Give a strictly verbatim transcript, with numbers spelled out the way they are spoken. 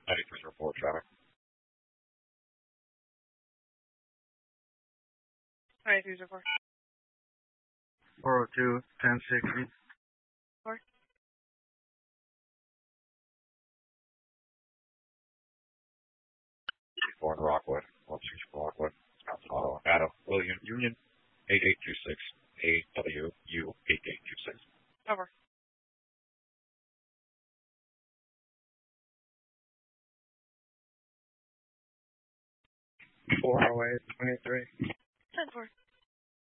ninety-three report traffic. ninety-three oh four. four oh two, ten sixty. Four. Four in Rockwood. one six Rockwood. Auto. Adam. William Union. eight eight two six. A W U eight eight two six. Over. four oh eight, twenty-three. ten four.